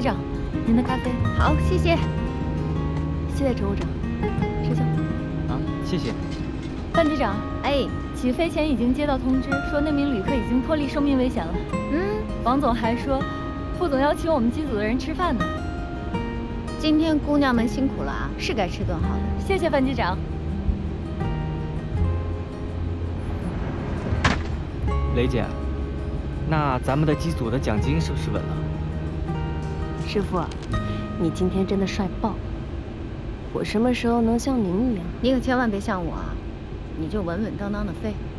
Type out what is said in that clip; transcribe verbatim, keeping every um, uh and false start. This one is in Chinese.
长，您的咖啡。 好，谢谢。 谢谢乘务长。收下。 啊，谢谢。 范机长， 哎， 起飞前已经接到通知，说那名旅客已经脱离生命危险了。 嗯， 王总还说，副总要请我们机组的人吃饭呢。 今天姑娘们辛苦了啊，是该吃顿好的。 谢谢范机长。 雷姐，那咱们的机组的奖金是不是稳了？ 师傅，你今天真的帅爆！我什么时候能像您一样？ 你可千万别像我啊，你就稳稳当当的飞。